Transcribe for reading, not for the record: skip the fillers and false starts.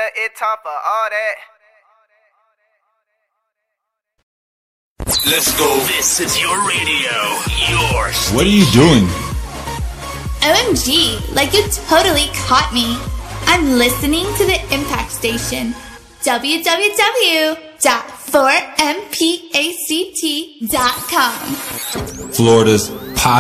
yeah, it's time for all that. Let's go. This is your radio, your station. What are you doing? OMG, like you totally caught me. I'm listening to the Impact Station. www.4mpact.com. Florida's